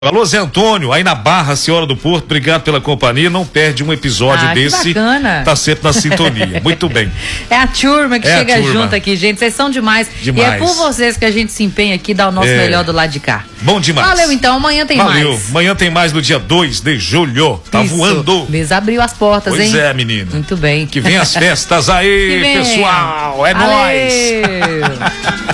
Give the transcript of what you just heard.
Alô, Zé Antônio, aí na Barra, Senhora do Porto, obrigado pela companhia, não perde um episódio desse. Que bacana. Tá sempre na sintonia, muito bem. É a turma que chega junto aqui, gente, vocês são demais. E é por vocês que a gente se empenha aqui, dá o nosso melhor do lado de cá. Bom demais. Valeu então, amanhã tem mais. Valeu, amanhã tem mais no dia 2 de julho, tá voando. Mês abriu as portas, pois hein? Pois é, menina. Muito bem. Que vem as festas aí, pessoal, é nóis.